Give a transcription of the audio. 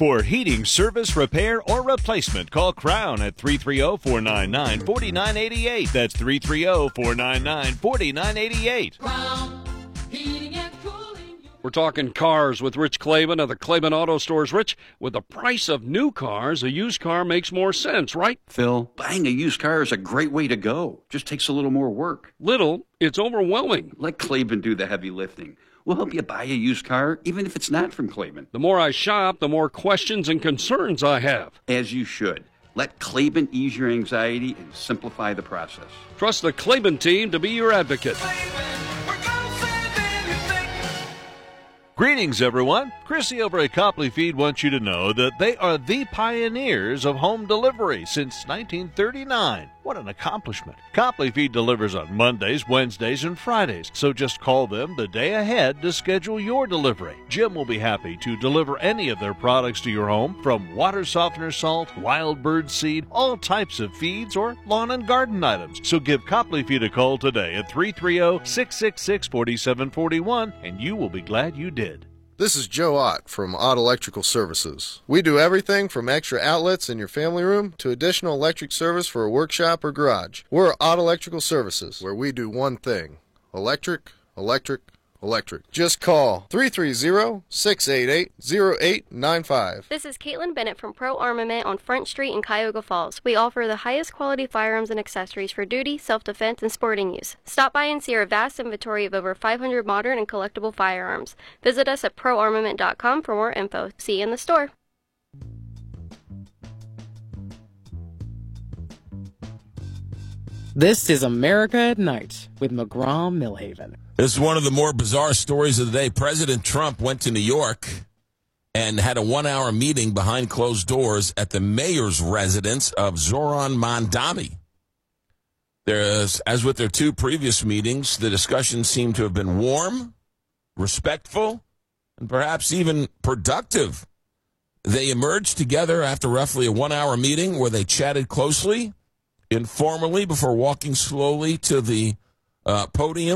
For heating service, repair, or replacement, call Crown at 330-499-4988. That's 330-499-4988. Crown Heating and Cooling. We're talking cars with Rich Claiborne of the Claiborne Auto Stores. Rich, with the price of new cars, a used car makes more sense, right? Phil, buying a used car is a great way to go. Just takes a little more work. Little, it's overwhelming. Let Claiborne do the heavy lifting. We'll help you buy a used car, even if it's not from Claiborne. The more I shop, the more questions and concerns I have. As you should. Let Claiborne ease your anxiety and simplify the process. Trust the Claiborne team to be your advocate. Greetings, everyone. Chrissy over at Copley Feed wants you to know that they are the pioneers of home delivery since 1939. What an accomplishment. Copley Feed delivers on Mondays, Wednesdays, and Fridays, so just call them the day ahead to schedule your delivery. Jim will be happy to deliver any of their products to your home, from water softener salt, wild bird seed, all types of feeds, or lawn and garden items. So give Copley Feed a call today at 330-666-4741, and you will be glad you did. This is Joe Ott from Ott Electrical Services. We do everything from extra outlets in your family room to additional electric service for a workshop or garage. We're Ott Electrical Services, where we do one thing: electric, electric, electric. Just call 330-688-0895. This is Caitlin Bennett from Pro Armament on Front Street in Cuyahoga Falls. We offer the highest quality firearms and accessories for duty, self-defense, and sporting use. Stop by and see our vast inventory of over 500 modern and collectible firearms. Visit us at proarmament.com for more info. See you in the store. This is America at Night with McGraw-Millhaven. This is one of the more bizarre stories of the day. President Trump went to New York and had a one-hour meeting behind closed doors at the mayor's residence of Zoran Mandami. As with their two previous meetings, the discussions seem to have been warm, respectful, and perhaps even productive. They emerged together after roughly a one-hour meeting where they chatted closely, informally, before walking slowly to the podium